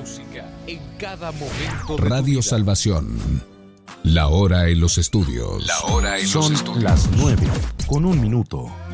música en cada momento de Radio Salvación. La hora en los estudios. Son las 9:01 minutos.